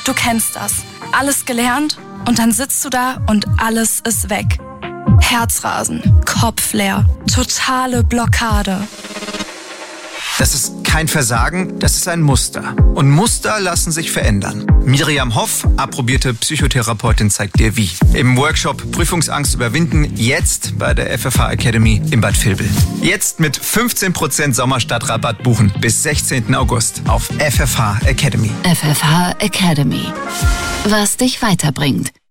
Du kennst das. Alles gelernt und dann sitzt du da und alles ist weg. Herzrasen, Kopf leer, totale Blockade. Das ist kein Versagen, das ist ein Muster. Und Muster lassen sich verändern. Miriam Hoff, approbierte Psychotherapeutin, zeigt dir wie. Im Workshop Prüfungsangst überwinden, jetzt bei der FFH Academy in Bad Vilbel. Jetzt mit 15% Sommerstadtrabatt buchen bis 16. August auf FFH Academy. FFH Academy. Was dich weiterbringt.